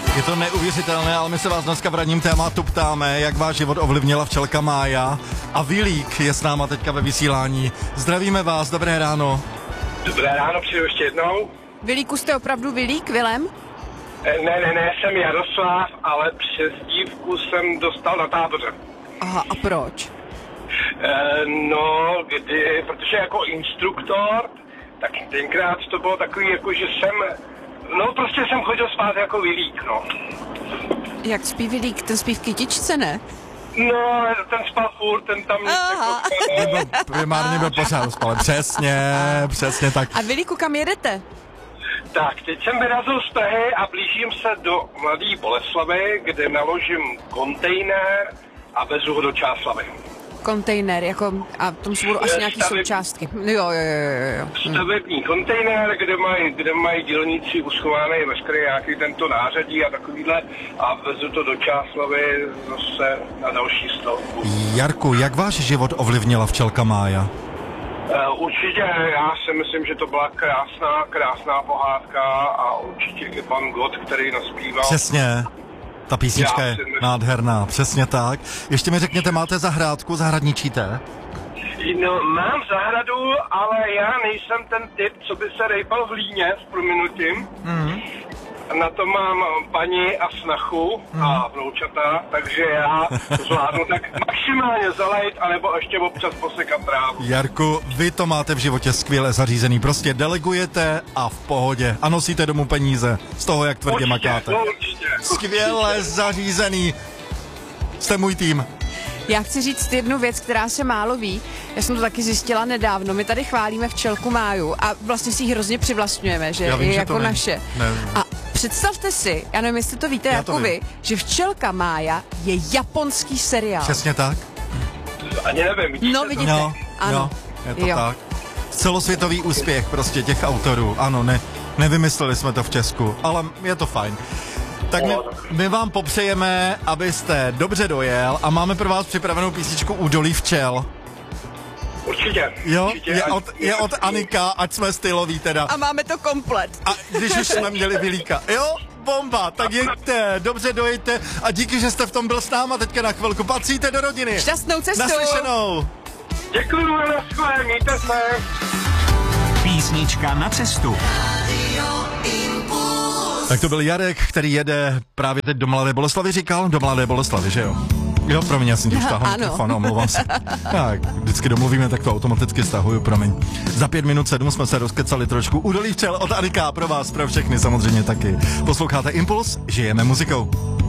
Je to neuvěřitelné, ale my se vás dneska v ranním tématu ptáme, jak váš život ovlivnila včelka Mája. A Vilík je s náma teďka ve vysílání. Zdravíme vás, dobré ráno. Dobré ráno, přijdu ještě jednou. Vilíku, jste opravdu Vilík, Vilém? Ne, jsem Jaroslav, ale přezdívku jsem dostal na táboře. Aha, a proč? Protože jako instruktor, tak tenkrát to bylo takový, jako že prostě jsem chodil spát jako Vilík, no. Jak spí Vilík? Ten spí v kytičce, ne? No, ten spal furt, ten tam Primárně byl pořád spal. Přesně tak. A Vilíku, kam jedete? Tak, teď jsem vyrazil z Prahy a blížím se do Mladé Boleslavi, kde naložím kontejner a vezu ho do Čáslavi. Kontejner, jako, a tomu jsou budou asi nějaký součástky. Jo. Stavební kontejner, kde mají dělníci uschovaný veškerý nějaký tento nářadí a takovýhle a vezu to do Čáslavy zase na další stavbu. Jarku, jak váš život ovlivnila včelka Mája? Určitě, já si myslím, že to byla krásná pohádka a určitě i pan God, který naspíval. Přesně. Ta písnička je nádherná, přesně tak. Ještě mi řekněte, máte zahrádku, zahradničíte? No, mám zahradu, ale já nejsem ten typ, co by se rejpal v líně s prominutím. Na to mám paní a snachu a vnoučata, takže já zvládnu tak maximálně zalejt, anebo ještě občas posekat trávu. Jarku, vy to máte v životě skvěle zařízený, prostě delegujete a v pohodě a nosíte domů peníze z toho, jak tvrdě makáte. Určitě. Skvěle zařízený. Jste můj tým. Já chci říct jednu věc, která se málo ví. Já jsem to taky zjistila nedávno. My tady chválíme včelku Máju a vlastně si ji hrozně přivlastňujeme, že je jako naše. A představte si, já nevím, jestli to víte jako vy, že včelka Mája je japonský seriál. Přesně tak. Ani nevím, vidíte? No, vidíte. Ano. Je to tak. Celosvětový úspěch prostě těch autorů. Ano, nevymysleli jsme to v Česku, ale je to fajn. Tak my vám popřejeme, abyste dobře dojel a máme pro vás připravenou písničku Údolí včel. Určitě. Jo, určitě. je od Anika, ať jsme styloví teda. A máme to komplet. A když už jsme měli Vilíka. Jo, bomba, tak jeďte, dobře dojďte a díky, že jste v tom byl s náma teďka na chvilku. Patříte do rodiny. Šťastnou cestu. Naslyšenou. Děkuju, naschle, mějte se. Písnička na cestu. Tak to byl Jarek, který jede právě teď do Mladé Boleslavy, říkal? Do Mladé Boleslavy, že jo? Jo, promiň, já jsem ti vtáhl mikrofon, omlouvám se. Tak, vždycky domluvíme, tak to automaticky stahuju, promiň. Za 5:07 jsme se rozkecali trošku. Údolí včel od Anika, pro vás, pro všechny samozřejmě taky. Posloucháte Impuls, žijeme muzikou.